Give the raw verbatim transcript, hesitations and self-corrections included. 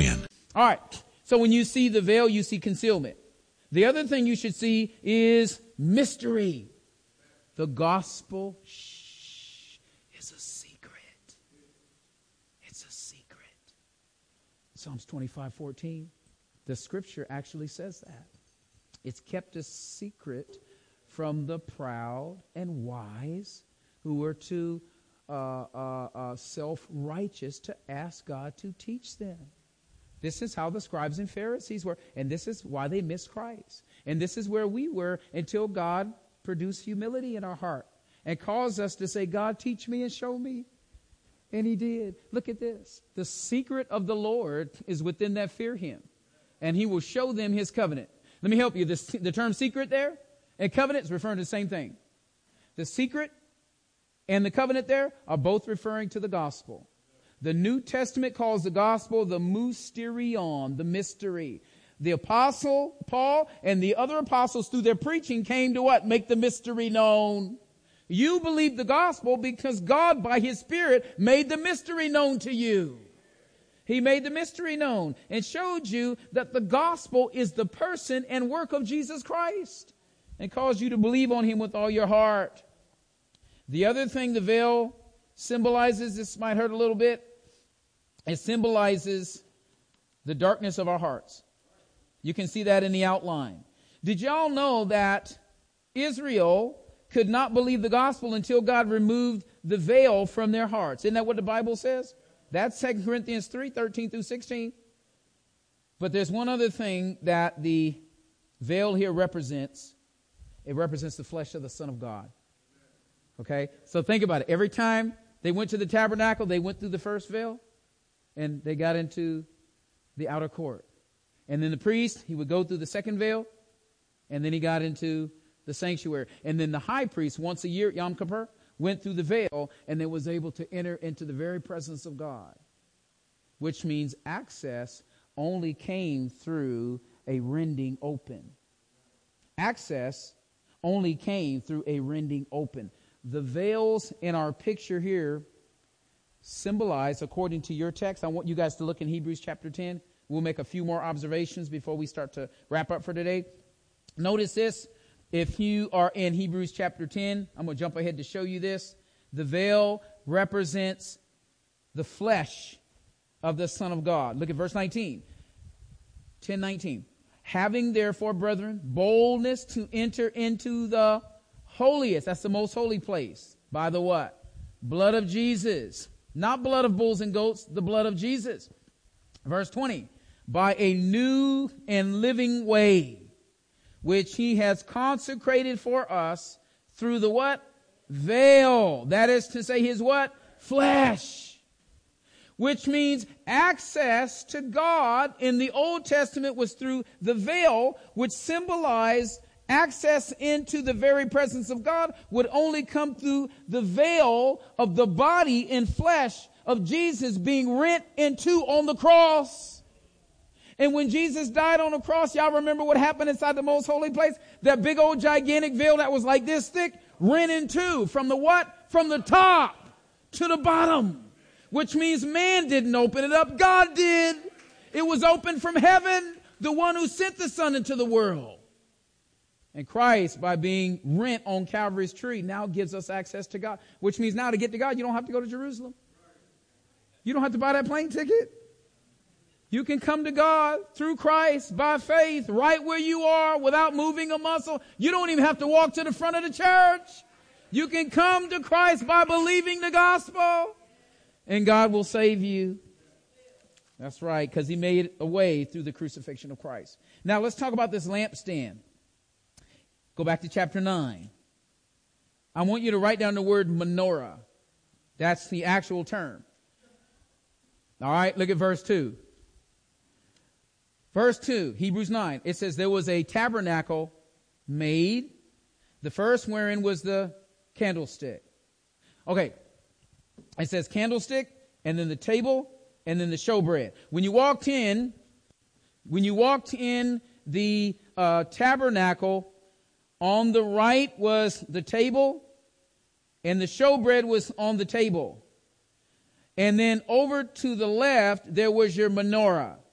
Berean. All right. So when you see the veil, you see concealment. The other thing you should see is mystery. The gospel shh, is a secret. It's a secret. Psalms twenty-five fourteen. The scripture actually says that. It's kept a secret from the proud and wise who were too uh, uh, uh, self-righteous to ask God to teach them. This is how the scribes and Pharisees were, and this is why they missed Christ. And this is where we were until God produced humility in our heart and caused us to say, God, teach me and show me. And he did. Look at this. The secret of the Lord is within that fear him, and he will show them his covenant. Let me help you. This, the term secret there and covenant is referring to the same thing. The secret and the covenant there are both referring to the gospel. The New Testament calls the gospel the mysterion, the mystery. The apostle Paul and the other apostles through their preaching came to what? Make the mystery known. You believe the gospel because God by his Spirit made the mystery known to you. He made the mystery known and showed you that the gospel is the person and work of Jesus Christ and caused you to believe on him with all your heart. The other thing the veil symbolizes, this might hurt a little bit, it symbolizes the darkness of our hearts. You can see that in the outline. Did y'all know that Israel could not believe the gospel until God removed the veil from their hearts? Isn't that what the Bible says? That's Second Corinthians three, thirteen through sixteen. But there's one other thing that the veil here represents. It represents the flesh of the Son of God. Okay? So think about it. Every time they went to the tabernacle, they went through the first veil and they got into the outer court. And then the priest, he would go through the second veil, and then he got into the sanctuary. And then the high priest, once a year, Yom Kippur, went through the veil and then was able to enter into the very presence of God, which means access only came through a rending open. Access only came through a rending open. The veils in our picture here symbolize, according to your text, I want you guys to look in Hebrews chapter ten. We'll make a few more observations before we start to wrap up for today. Notice this. If you are in Hebrews chapter ten, I'm going to jump ahead to show you this. The veil represents the flesh of the Son of God. Look at verse nineteen. ten nineteen. Having therefore, brethren, boldness to enter into the holiest. That's the most holy place. By the what? Blood of Jesus. Not blood of bulls and goats, the blood of Jesus. Verse twenty. By a new and living way, which he has consecrated for us through the what? Veil. That is to say his what? Flesh. Which means access to God in the Old Testament was through the veil, which symbolized access into the very presence of God would only come through the veil of the body and flesh of Jesus being rent in two on the cross. And when Jesus died on the cross, y'all remember what happened inside the most holy place? That big old gigantic veil that was like this thick, rent in two. From the what? From the top to the bottom. Which means man didn't open it up. God did. It was open from heaven, the one who sent the Son into the world. And Christ, by being rent on Calvary's tree, now gives us access to God. Which means now to get to God, you don't have to go to Jerusalem. You don't have to buy that plane ticket. You can come to God through Christ by faith right where you are without moving a muscle. You don't even have to walk to the front of the church. You can come to Christ by believing the gospel and God will save you. That's right, because he made a way through the crucifixion of Christ. Now let's talk about this lampstand. Go back to chapter nine. I want you to write down the word menorah. That's the actual term. All right, look at verse two. Verse two, Hebrews nine, it says there was a tabernacle made, the first wherein was the candlestick. Okay, it says candlestick, and then the table, and then the showbread. When you walked in, when you walked in the uh, tabernacle, on the right was the table, and the showbread was on the table. And then over to the left, there was your menorah.